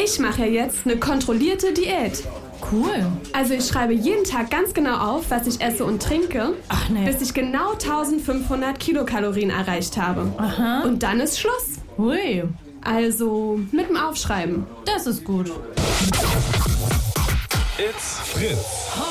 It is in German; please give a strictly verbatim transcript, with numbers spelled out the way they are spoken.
Ich mache ja jetzt eine kontrollierte Diät. Cool. Also ich schreibe jeden Tag ganz genau auf, was ich esse und trinke, Ach nee. bis ich genau eintausendfünfhundert Kilokalorien erreicht habe. Aha. Und dann ist Schluss. Hui. Also mit dem Aufschreiben. Das ist gut. It's Fritz.